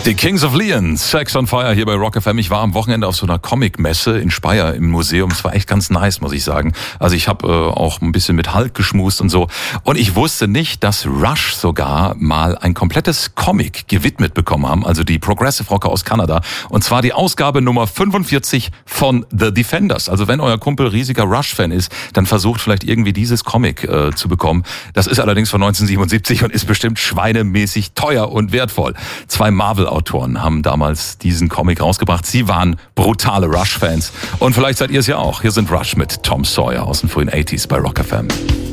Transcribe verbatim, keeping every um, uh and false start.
Die Kings of Leon, Sex on Fire hier bei Rock F M. Ich war am Wochenende auf so einer Comic-Messe in Speyer im Museum. Es war echt ganz nice, muss ich sagen. Also ich habe äh, auch ein bisschen mit Hulk geschmust und so. Und ich wusste nicht, dass Rush sogar mal ein komplettes Comic gewidmet bekommen haben. Also die Progressive Rocker aus Kanada. Und zwar die Ausgabe Nummer fünfundvierzig von The Defenders. Also wenn euer Kumpel riesiger Rush-Fan ist, dann versucht vielleicht irgendwie dieses Comic äh, zu bekommen. Das ist allerdings von neunzehnhundertsiebenundsiebzig und ist bestimmt schweinemäßig teuer und wertvoll. Zwei Marvel Autoren haben damals diesen Comic rausgebracht. Sie waren brutale Rush-Fans. Und vielleicht seid ihr es ja auch. Hier sind Rush mit Tom Sawyer aus den frühen achtziger bei Rock F M.